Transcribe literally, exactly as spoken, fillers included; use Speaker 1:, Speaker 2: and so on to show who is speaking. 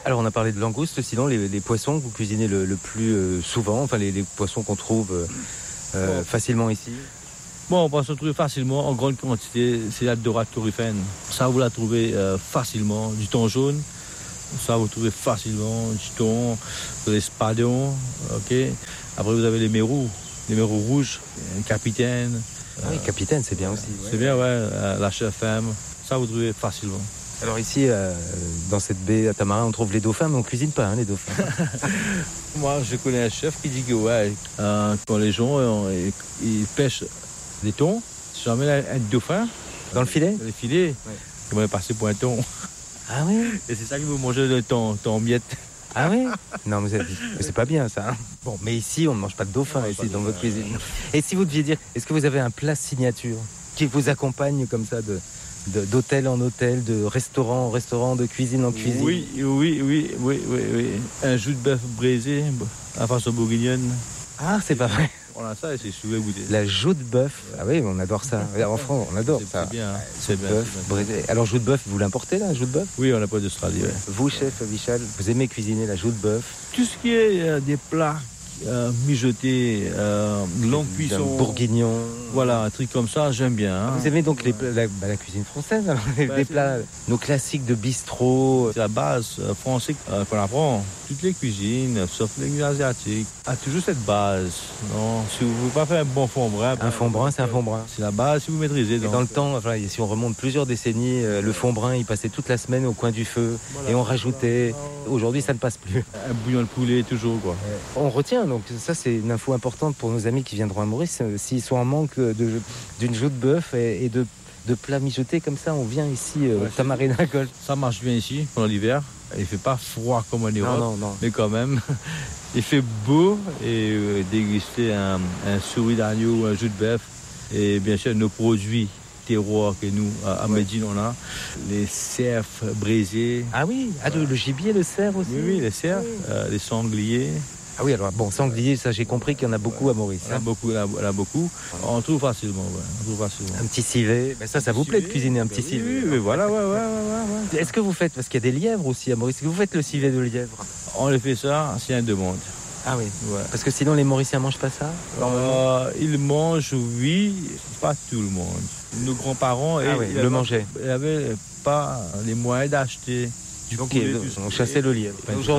Speaker 1: Alors on a parlé de langoustes, sinon les, les poissons que vous cuisinez le, le plus euh, souvent, enfin les, les poissons qu'on trouve euh, euh, bon. facilement ici.
Speaker 2: Bon, on peut se trouver facilement en grande quantité, c'est la dorade turrifène. Ça, vous la trouvez euh, facilement. Du thon jaune, ça, vous trouvez facilement. Du thon, des spadons, ok. Après, vous avez les mérous, les mérous rouges, capitaine.
Speaker 1: Ah oui, capitaine, c'est bien aussi.
Speaker 2: C'est ouais. bien, ouais. Euh, la chef femme, ça, vous trouvez facilement.
Speaker 1: Alors ici, euh, dans cette baie à Tamarin, on trouve les dauphins, mais on cuisine pas hein, les dauphins.
Speaker 2: Moi, je connais un chef qui dit que ouais, euh, quand les gens euh, ils pêchent des thons, si jamais un dauphin
Speaker 1: dans le filet,
Speaker 2: dans les filets, ouais. Ils vont passer pour un thon.
Speaker 1: Ah oui.
Speaker 2: Et c'est ça qu'ils vont manger le thon, thon en miettes.
Speaker 1: Ah oui. Non, mais c'est, mais c'est pas bien ça. Hein. Bon, mais ici, on ne mange pas de dauphin ici dans votre cuisine. Et si vous deviez dire, est-ce que vous avez un plat signature qui vous accompagne comme ça de De, d'hôtel en hôtel, de restaurant en restaurant, de cuisine en cuisine.
Speaker 2: Oui, oui, oui, oui, oui, oui. Un jus de bœuf braisé à façon bourguignonne.
Speaker 1: Ah, c'est pas vrai.
Speaker 2: On a ça et c'est souvent goûté.
Speaker 1: La joue de bœuf. Ah oui, on adore ça. En France, on adore
Speaker 2: c'est
Speaker 1: ça.
Speaker 2: C'est bien. C'est bien,
Speaker 1: bœuf,
Speaker 2: c'est bien.
Speaker 1: Braisé. Alors, joue de bœuf, vous l'importez là, joue de bœuf?
Speaker 2: Oui, on n'a pas d'Australie. Ouais.
Speaker 1: Vous, chef Vichal, vous aimez cuisiner la joue de bœuf?
Speaker 2: Tout ce qui est euh, des plats euh, mijotés, euh, longue cuisson.
Speaker 1: Bourguignon.
Speaker 2: Voilà, un truc comme ça, j'aime bien. Hein.
Speaker 1: Vous aimez donc les, la, bah, la cuisine française, alors, les,
Speaker 2: bah,
Speaker 1: des plats, nos classiques de bistrot.
Speaker 2: C'est la base euh, française euh, qu'on apprend. Toutes les cuisines, sauf les cuisines asiatiques, a toujours cette base. Non, si vous ne voulez pas faire un bon fond brun,
Speaker 1: un fond brun, c'est un fond brun.
Speaker 2: C'est la base si vous maîtrisez.
Speaker 1: Donc. Et dans le temps, enfin, si on remonte plusieurs décennies, euh, le fond brun, il passait toute la semaine au coin du feu voilà, et on rajoutait. Voilà. Aujourd'hui, ça ne passe plus.
Speaker 2: Un bouillon de poulet toujours quoi.
Speaker 1: On retient donc ça, c'est une info importante pour nos amis qui viendront à Maurice. Euh, s'ils sont en manque de, d'une joue de bœuf et, et de, de plats mijotés comme ça, on vient ici euh, ouais, Tamarina Golf.
Speaker 2: Ça marche bien ici pendant l'hiver. Il fait pas froid comme en Europe,
Speaker 1: non, non, non.
Speaker 2: mais quand même, il fait beau et euh, déguster un, un souris d'agneau, un jus de bœuf et bien sûr nos produits terroirs que nous à, à ouais. Médine on a, les cerfs braisés.
Speaker 1: Ah oui, ah, le, le gibier, le cerf aussi.
Speaker 2: Oui, oui, les cerfs, oui. euh, les sangliers.
Speaker 1: Ah oui, alors bon, sanglier, ça j'ai compris qu'il y en a beaucoup à Maurice.
Speaker 2: Il y en a beaucoup, il y en a beaucoup. On trouve facilement, ouais. On trouve facilement.
Speaker 1: Un petit civet, ben ça, ça vous plaît de cuisiner un petit
Speaker 2: oui,
Speaker 1: civet?
Speaker 2: Oui, oui, voilà, ouais, ouais, ouais, ouais.
Speaker 1: Est-ce que vous faites, parce qu'il y a des lièvres aussi à Maurice, est-ce que vous faites le civet de lièvre?
Speaker 2: On le fait ça, c'est une demande.
Speaker 1: Ah oui, ouais. Parce que sinon les Mauriciens mangent pas ça?
Speaker 2: euh, Ils mangent, oui, pas tout le monde. Nos grands-parents,
Speaker 1: ah oui, le mangeaient.
Speaker 2: Ils n'avaient pas les moyens d'acheter du
Speaker 1: poulet. Okay, on chassait le lièvre.